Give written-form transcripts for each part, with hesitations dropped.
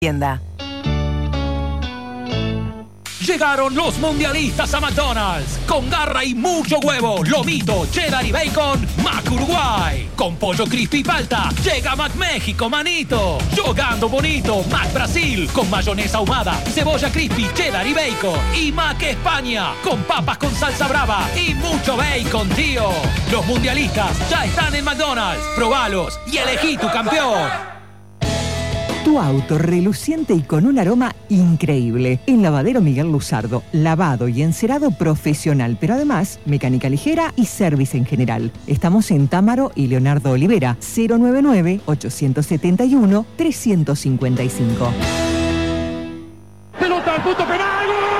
tienda. Llegaron los mundialistas a McDonald's. Con garra y mucho huevo, lomito, cheddar y bacon, Mac Uruguay. Con pollo crispy y palta, llega Mac México, manito. Jugando bonito, Mac Brasil. Con mayonesa ahumada, cebolla crispy, cheddar y bacon. Y Mac España, con papas con salsa brava y mucho bacon, tío. Los mundialistas ya están en McDonald's. Probalos y elegí tu campeón. Tu auto reluciente y con un aroma increíble. En Lavadero Miguel Luzardo, lavado y encerado profesional, pero además mecánica ligera y service en general. Estamos en Támaro y Leonardo Olivera, 099-871-355. ¡Pelota al punto penal!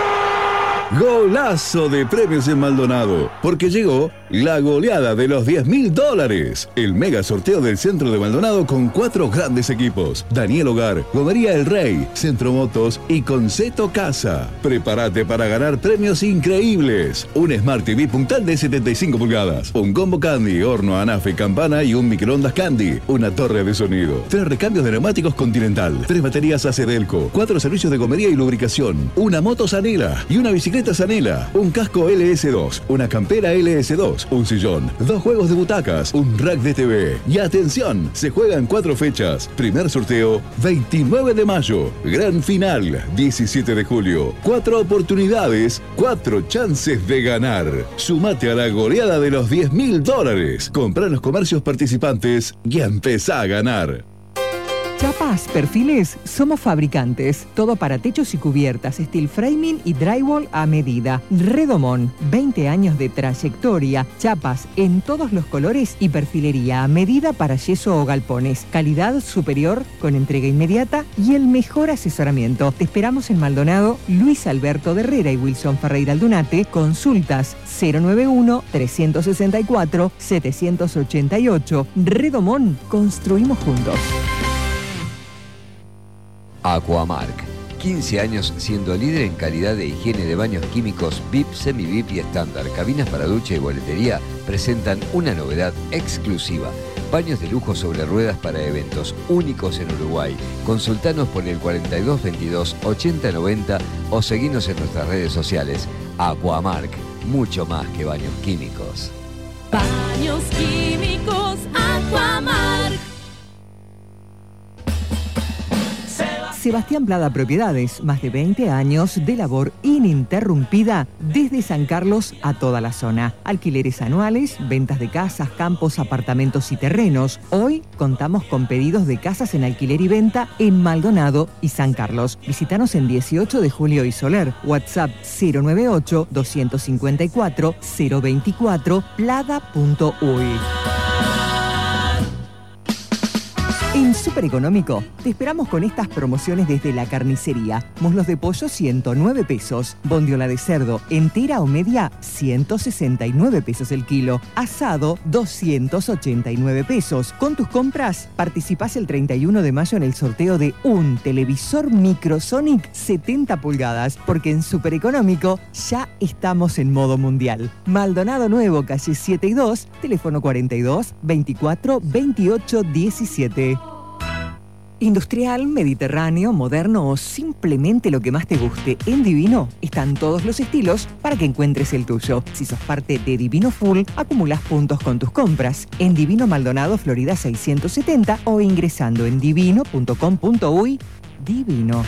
Golazo de premios en Maldonado, porque llegó la goleada de los $10.000. El mega sorteo del centro de Maldonado con 4 grandes equipos: Daniel Hogar, Gomería El Rey, Centro Motos y Conceto Casa. Prepárate para ganar premios increíbles: un Smart TV puntal de 75 pulgadas, un combo Candy, horno, anafe, campana y un microondas Candy, una torre de sonido, 3 recambios de neumáticos Continental, 3 baterías Acedelco, 4 servicios de gomería y lubricación, una moto Sanela y una bicicleta Sanela, un casco LS2, una campera LS2, un sillón, 2 juegos de butacas, un rack de TV. Y atención, se juegan 4 fechas. Primer sorteo, 29 de mayo. Gran final, 17 de julio. 4 oportunidades, 4 chances de ganar. Sumate a la goleada de los $10.000. Comprá en los comercios participantes y empezá a ganar. Chapas, perfiles, somos fabricantes. Todo para techos y cubiertas, steel framing y drywall a medida. Redomón, 20 años de trayectoria. Chapas en todos los colores y perfilería a medida para yeso o galpones. Calidad superior con entrega inmediata y el mejor asesoramiento. Te esperamos en Maldonado, Luis Alberto de Herrera y Wilson Ferreira Aldunate. Consultas 091-364-788. Redomón, construimos juntos. Aquamark, 15 años siendo líder en calidad de higiene de baños químicos VIP, semi-VIP y estándar. Cabinas para ducha y boletería presentan una novedad exclusiva: baños de lujo sobre ruedas para eventos únicos en Uruguay. Consultanos por el 4222 8090 o seguinos en nuestras redes sociales. Aquamark, mucho más que baños químicos. Baños químicos Aquamark. Sebastián Plada Propiedades, más de 20 años de labor ininterrumpida desde San Carlos a toda la zona. Alquileres anuales, ventas de casas, campos, apartamentos y terrenos. Hoy contamos con pedidos de casas en alquiler y venta en Maldonado y San Carlos. Visítanos en 18 de Julio y Soler. WhatsApp 098-254-024, plada.uy. En Super Económico te esperamos con estas promociones desde la carnicería. Muslos de pollo 109 pesos. Bondiola de cerdo entera o media 169 pesos el kilo. Asado 289 pesos. Con tus compras participás el 31 de mayo en el sorteo de un televisor Microsonic 70 pulgadas. Porque en Super Económico ya estamos en modo mundial. Maldonado Nuevo, calle 7 y 2, teléfono 42 24 28 17. Industrial, mediterráneo, moderno o simplemente lo que más te guste. En Divino están todos los estilos para que encuentres el tuyo. Si sos parte de Divino Full, acumulás puntos con tus compras. En Divino Maldonado, Florida 670 o ingresando en divino.com.uy. Divino.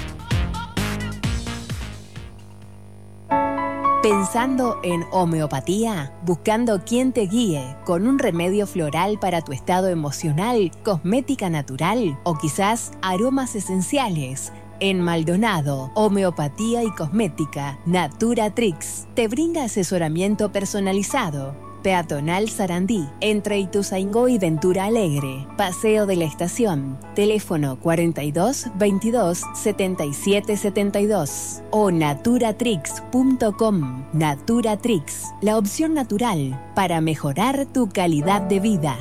Pensando en homeopatía, buscando quien te guíe con un remedio floral para tu estado emocional, cosmética natural o quizás aromas esenciales. En Maldonado, homeopatía y cosmética, Naturatrix te brinda asesoramiento personalizado. Peatonal Sarandí, entre Ituzaingó y Ventura Alegre. Paseo de la Estación. Teléfono 42 22 77 72 o naturatrix.com. Naturatrix, la opción natural para mejorar tu calidad de vida.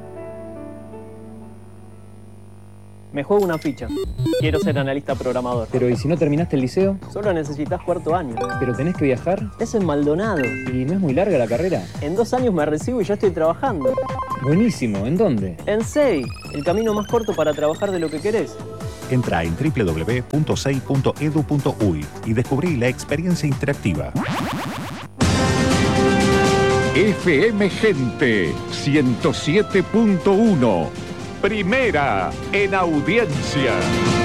Me juego una ficha. Quiero ser analista programador. Pero ¿y si no terminaste el liceo? Solo necesitas 4º año. ¿Pero tenés que viajar? Es en Maldonado. ¿Y no es muy larga la carrera? En 2 años me recibo y ya estoy trabajando. Buenísimo. ¿En dónde? En CEI, el camino más corto para trabajar de lo que querés. Entra en www.sei.edu.uy y descubrí la experiencia interactiva. FM Gente 107.1. Primera en audiencia.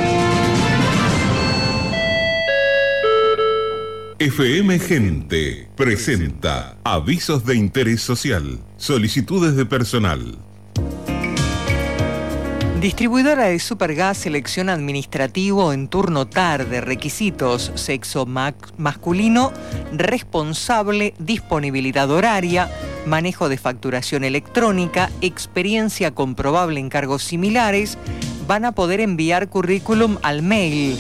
FM Gente presenta avisos de interés social, solicitudes de personal. Distribuidora de Supergas, selección administrativo en turno tarde, requisitos: sexo masculino, responsable, disponibilidad horaria, manejo de facturación electrónica, experiencia comprobable en cargos similares. Van a poder enviar currículum al mail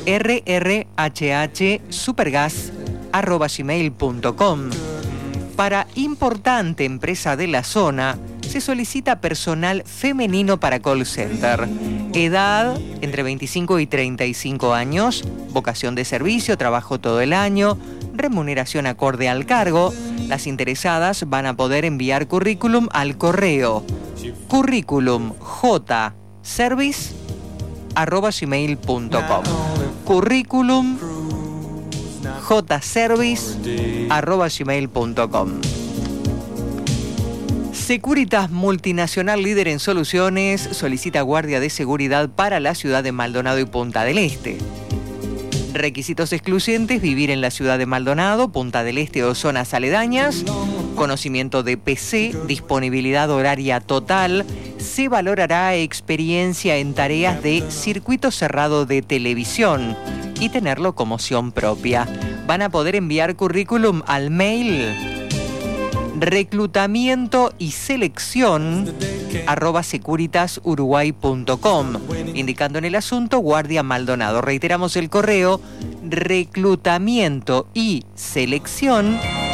rrhsupergas@gmail.com. Para importante empresa de la zona, se solicita personal femenino para call center. Edad entre 25 y 35 años, vocación de servicio, trabajo todo el año, remuneración acorde al cargo. Las interesadas van a poder enviar currículum al correo curriculumjservice@gmail.com. Currículum jservice@gmail.com. Securitas Multinacional, líder en soluciones, solicita guardia de seguridad para la ciudad de Maldonado y Punta del Este. Requisitos excluyentes: vivir en la ciudad de Maldonado, Punta del Este o zonas aledañas, conocimiento de PC, disponibilidad horaria total, se valorará experiencia en tareas de circuito cerrado de televisión y tener locomoción propia. Van a poder enviar currículum al mail reclutamiento y selección @securitasurguay.com, indicando en el asunto Guardia Maldonado. Reiteramos el correo: reclutamiento y selección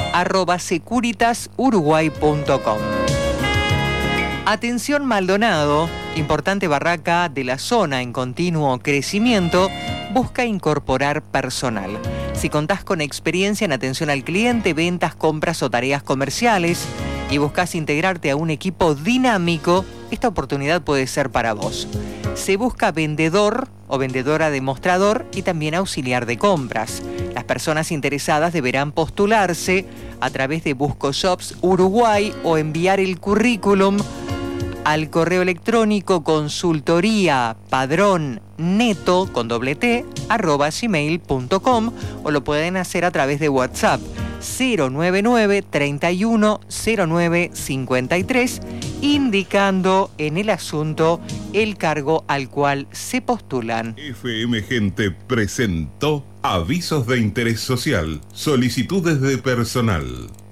@securitasurguay.com. Atención Maldonado, importante barraca de la zona en continuo crecimiento, busca incorporar personal. Si contás con experiencia en atención al cliente, ventas, compras o tareas comerciales y buscas integrarte a un equipo dinámico, esta oportunidad puede ser para vos. Se busca vendedor o vendedora de mostrador y también auxiliar de compras. Las personas interesadas deberán postularse a través de BuscoJobs Uruguay o enviar el currículum al correo electrónico consultoriapadronneto @gmail.com o lo pueden hacer a través de WhatsApp 099 31 09 53, indicando en el asunto el cargo al cual se postulan. FM Gente presentó avisos de interés social, solicitudes de personal.